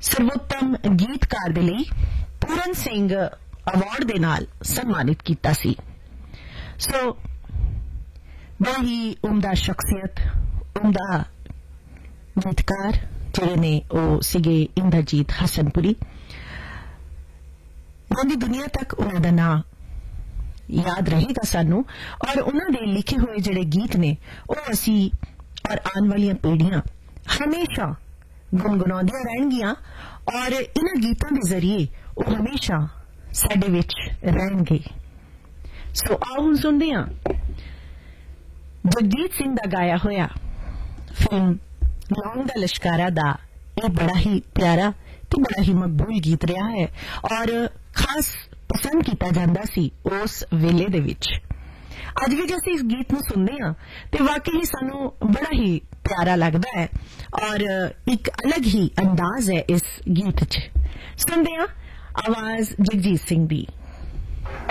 सर्वोत्तम गीतकार दे लई पूरन सिंह अवार्ड दे नाल सम्मानित कीता सी। सो बड़ा ही उम्दा शख्सियत, उम्दा गीतकार जिहड़े ने ओ सिगे इंद्रजीत हसनपुरी। पूरी दुनिया तक उन्हां दा नाम याद रहेगा सानू और उन्हां दे लिखे हुए जिहड़े गीत ने ओ असी और आने वाली पीढ़ियां हमेशा गुनगुनाउंदियां रहणगियां और इन्हां गीतां दे जरिए वो हमेशा साडे विच रहणगे। सो आओ हुण सुनदे हां जगजीत सिंह दा गाया होया फिल्म लौंग दा लश्कारा दा यह बड़ा ही प्यारा ते बड़ा ही मकबूल गीत रहा है और खास पसंद किया जाता सी उस वेले दे विच। अज भी जैसे इस गीत नूं सुनते हां ते वाकई सानू बड़ा ही प्यारा लगता है और एक अलग ही अंदाज है इस गीत च। सुनते हां आवाज जगजीत सिंह दी।